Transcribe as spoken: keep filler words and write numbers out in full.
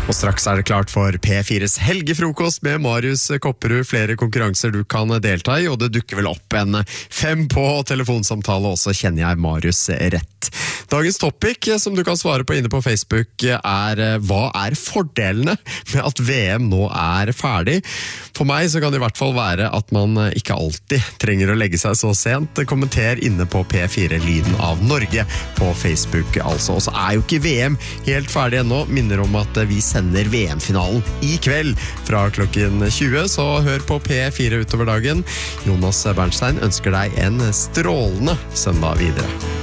Og straks er det klart for P fires helgefrokost med Marius Kopperud. Flere konkurranser du kan delta i, og det dukker vel opp en fem på telefonsamtale også, kjenner jeg Marius rett. Dagens topic, som du kan svare på inne på Facebook, er hva er fordelene med at V M nå er ferdig? For meg så kan det i hvert fall være at man ikke alltid trenger å legge seg så sent. Kommenter inne på P fire Lyden av Norge på Facebook altså. Og så er jo ikke V M helt ferdig ennå. Minner om at vi sender V M-finalen i kveld fra klokken tjue, så hør på P fire utover dagen. Jonas Bernstein ønsker deg en strålende søndag videre.